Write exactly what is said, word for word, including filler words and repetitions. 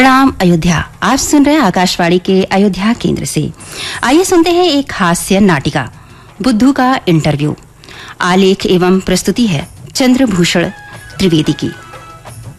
प्रणाम अयोध्या। आप सुन रहे हैं आकाशवाणी के अयोध्या केंद्र से। आइए सुनते हैं एक हास्य नाटिका बुद्धू का इंटरव्यू। आलेख एवं प्रस्तुति है चंद्रभूषण त्रिवेदी की।